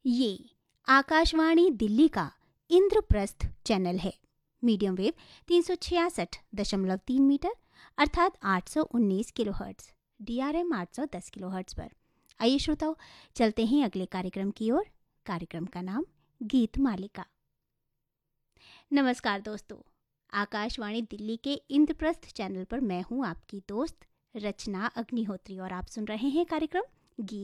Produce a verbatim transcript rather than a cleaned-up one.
ये आकाशवाणी दिल्ली का इंद्रप्रस्थ चैनल है। मीडियम वेव तीन सौ छियासठ दशमलव तीन मीटर अर्थात आठ सौ उन्नीस किलोहर्ट्ज़, डी आर एम आठ सौ दस किलोहर्ट्ज़ पर। आइए श्रोताओ, चलते हैं अगले कार्यक्रम की ओर। कार्यक्रम का नाम गीत मालिका। नमस्कार दोस्तों, आकाशवाणी दिल्ली के इंद्रप्रस्थ चैनल पर मैं हूं आपकी दोस्त रचना अग्निहोत्री और आप सुन रहे हैं कार्यक्रम गीत